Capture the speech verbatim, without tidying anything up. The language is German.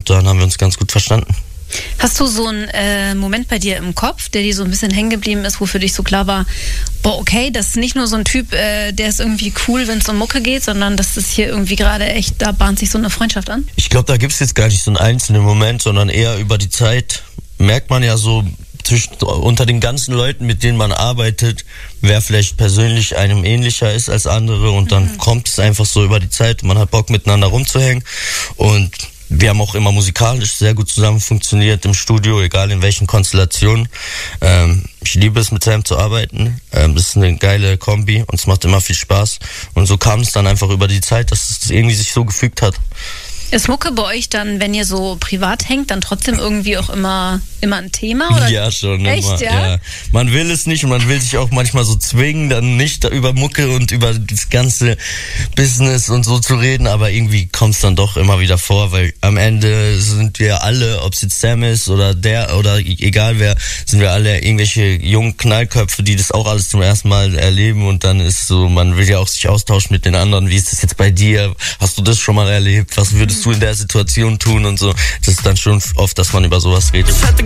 dann haben wir uns ganz gut verstanden. Hast du so einen äh, Moment bei dir im Kopf, der dir so ein bisschen hängen geblieben ist, wo für dich so klar war, boah, okay, das ist nicht nur so ein Typ, äh, der ist irgendwie cool, wenn es um Mucke geht, sondern das ist hier irgendwie gerade echt, da bahnt sich so eine Freundschaft an? Ich glaube, da gibt es jetzt gar nicht so einen einzelnen Moment, sondern eher über die Zeit merkt man ja so zwischen, unter den ganzen Leuten, mit denen man arbeitet, wer vielleicht persönlich einem ähnlicher ist als andere und dann mhm. kommt es einfach so über die Zeit, man hat Bock miteinander rumzuhängen und wir haben auch immer musikalisch sehr gut zusammen funktioniert im Studio, egal in welchen Konstellationen. Ähm, ich liebe es, mit Sam zu arbeiten. Ähm, das ist eine geile Kombi und es macht immer viel Spaß. Und so kam es dann einfach über die Zeit, dass es irgendwie sich so gefügt hat. Ist Mucke bei euch dann, wenn ihr so privat hängt, dann trotzdem irgendwie auch immer, immer ein Thema? Oder? Ja, schon Echt, immer. Ja? Ja. Man will es nicht und man will sich auch manchmal so zwingen, dann nicht über Mucke und über das ganze Business und so zu reden, aber irgendwie kommt es dann doch immer wieder vor, weil am Ende sind wir alle, ob es jetzt Sam ist oder der oder egal wer, sind wir alle irgendwelche jungen Knallköpfe, die das auch alles zum ersten Mal erleben und dann ist so, man will ja auch sich austauschen mit den anderen. Wie ist das jetzt bei dir? Hast du das schon mal erlebt? Was würdest du in der Situation tun und so? Das ist dann schon oft, dass man über sowas redet.